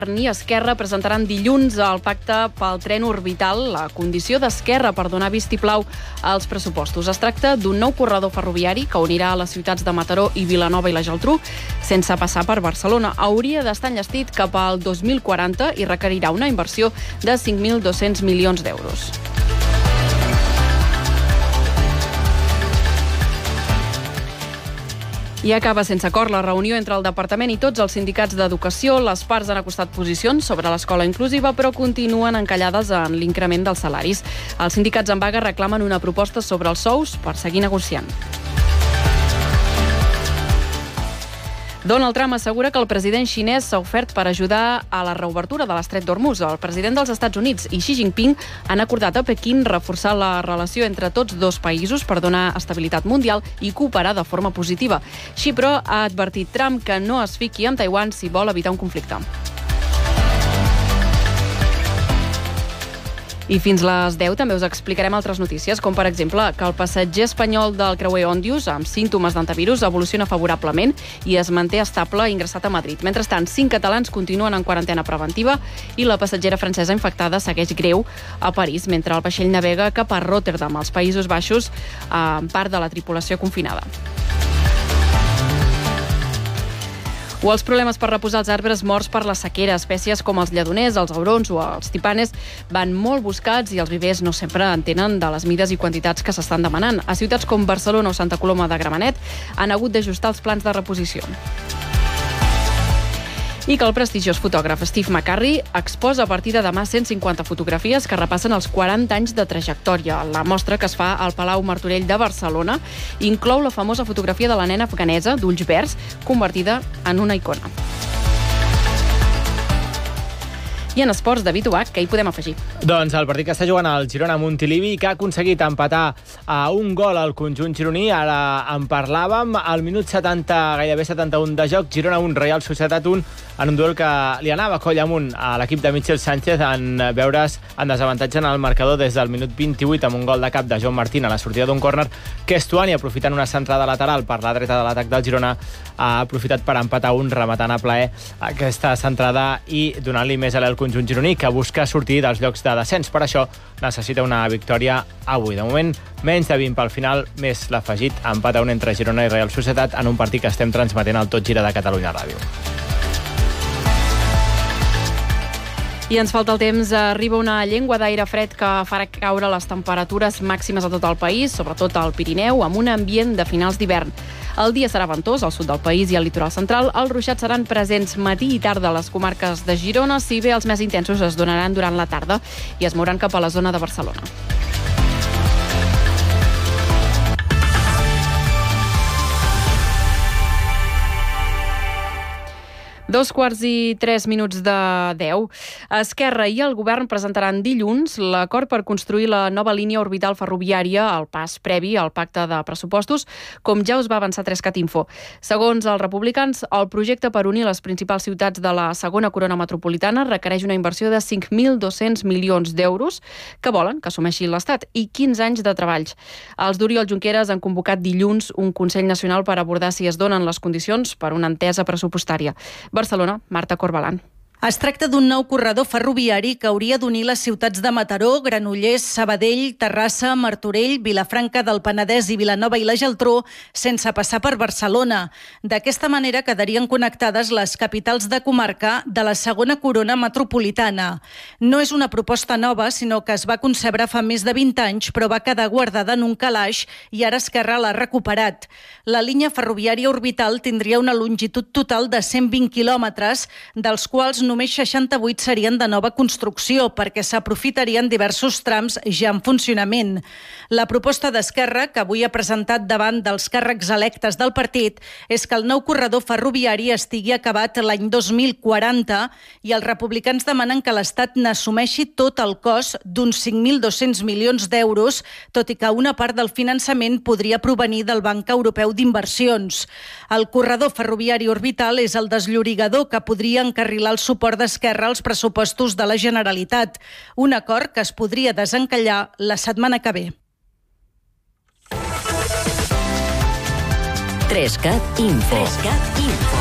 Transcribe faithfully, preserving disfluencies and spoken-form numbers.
i Esquerra presentaran dilluns el pacte pel tren orbital, la condició d'Esquerra per donar vistiplau als pressupostos. Es tracta d'un nou corredor ferroviari que unirà les ciutats de Mataró i Vilanova i la Geltrú sense passar per Barcelona. Hauria d'estar enllestit cap al dos mil quaranta i requerirà una inversió de cinc mil dos-cents milions d'euros. I acaba sense acord la reunió entre el Departament i tots els sindicats d'educació. Les parts han acostat posicions sobre l'escola inclusiva, però continuen encallades en l'increment dels salaris. Els sindicats en vaga reclamen una proposta sobre els sous per seguir negociant. Donald Trump assegura que el president xinès s'ha ofert per ajudar a la reobertura de l'estret d'Hormuz. El president dels Estats Units i Xi Jinping han acordat a Pequín reforçar la relació entre tots dos països per donar estabilitat mundial i cooperar de forma positiva. Xi, però, ha advertit Trump que no es fiqui amb Taiwan si vol evitar un conflicte. I fins les deu també us explicarem altres notícies, com per exemple que el passatger espanyol del creuer Òndius amb símptomes d'antivirus evoluciona favorablement i es manté estable ingressat a Madrid. Mentrestant, cinc catalans continuen en quarantena preventiva i la passatgera francesa infectada segueix greu a París, mentre el vaixell navega cap a Rotterdam, als Països Baixos, amb part de la tripulació confinada. O els problemes per reposar els arbres morts per la sequera. Espècies com els lledoners, els aurons o els tipanes van molt buscats i els vivers no sempre entenen de les mides i quantitats que s'estan demanant. A ciutats com Barcelona o Santa Coloma de Gramenet han hagut d'ajustar els plans de reposició. I que el prestigiós fotògraf Steve McCurry exposa a partir de demà cent cinquanta fotografies que repassen els quaranta anys de trajectòria. La mostra, que es fa al Palau Martorell de Barcelona, inclou la famosa fotografia de la nena afganesa d'ulls verds, convertida en una icona. I en esports, David Ubach, què hi podem afegir? Doncs el partit que està jugant al Girona Montilivi, que ha aconseguit empatar a un gol al conjunt gironí. Ara en parlàvem, al minut setanta, gairebé setanta-un de joc, Girona un, Reial Societat un, en un duel que li anava coll amunt a l'equip de Michel Sánchez en veure's en desavantatge en el marcador des del minut vint-i-vuit amb un gol de cap de Joan Martín a la sortida d'un córner, que Estuani, aprofitant una centrada lateral per la dreta de l'atac del Girona, ha aprofitat per empatar un, rematant a plaer aquesta centrada i donant-li més alè al conjunt gironí, que busca sortir dels llocs de descens. Per això necessita una victòria avui. De moment, menys de vint pel final, més l'afegit, empat a un entre Girona i Real Societat en un partit que estem transmetent al Tot Gira de Catalunya Ràdio. I ens falta el temps. Arriba una llengua d'aire fred que farà caure les temperatures màximes a tot el país, sobretot al Pirineu, amb un ambient de finals d'hivern. El dia serà ventós al sud del país i al litoral central. Els ruixats seran presents matí i tarda a les comarques de Girona, si bé els més intensos es donaran durant la tarda i es mouran cap a la zona de Barcelona. Dos quarts i tres minuts de deu. Esquerra i el govern presentaran dilluns l'acord per construir la nova línia orbital ferroviària, el pas previ al pacte de pressupostos, com ja us va avançar Trescat Info. Segons els republicans, el projecte per unir les principals ciutats de la segona corona metropolitana requereix una inversió de cinc mil dos-cents milions d'euros que volen que assumeixi l'Estat i quinze anys de treballs. Els d'Oriol Junqueras han convocat dilluns un Consell Nacional per abordar si es donen les condicions per una entesa pressupostària. Barcelona, Marta Corbalán. Es tracta d'un nou corredor ferroviari que hauria d'unir les ciutats de Mataró, Granollers, Sabadell, Terrassa, Martorell, Vilafranca del Penedès i Vilanova i la Geltrú sense passar per Barcelona. D'aquesta manera quedarien connectades les capitals de comarca de la segona corona metropolitana. No és una proposta nova, sinó que es va concebre fa més de vint anys, però va quedar guardada en un calaix i ara Esquerra l'ha recuperat. La línia ferroviària orbital tindria una longitud total de cent vint quilòmetres, dels quals només seixanta-vuit serien de nova construcció perquè s'aprofitarien diversos trams ja en funcionament. La proposta d'Esquerra, que avui ha presentat davant dels càrrecs electes del partit, és que el nou corredor ferroviari estigui acabat l'any dos mil quaranta i els republicans demanen que l'Estat n'assumeixi tot el cost d'uns cinc mil dos-cents milions d'euros, tot i que una part del finançament podria provenir del Banc Europeu d'Inversions. El corredor ferroviari orbital és el desllorigador que podria encarrilar el suport d'Esquerra als pressupostos de la Generalitat, un acord que es podria desencallar la setmana que ve. Trescat Info. Trescat Info.